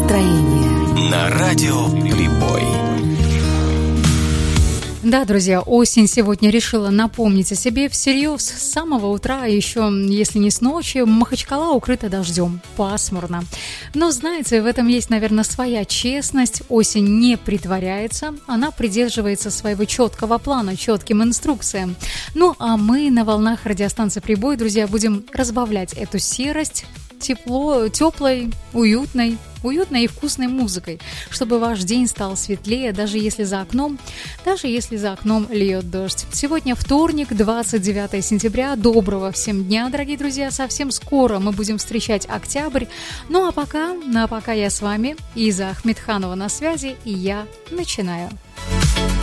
настроение. На радио Прибой. Да, друзья, осень сегодня решила напомнить о себе всерьез с самого утра, еще если не с ночи, Махачкала укрыта дождем, пасмурно. Но, знаете, в этом есть, наверное, своя честность. Осень не притворяется, она придерживается своего четкого плана, четким инструкциям. Ну, а мы на волнах радиостанции «Прибой», друзья, будем разбавлять эту серость теплой, уютной и вкусной музыкой, чтобы ваш день стал светлее, даже если за окном льет дождь. Сегодня вторник, 29 сентября. Доброго всем дня, дорогие друзья. Совсем скоро мы будем встречать октябрь. Ну а пока я с вами, Иза Ахмедханова на связи, и я начинаю.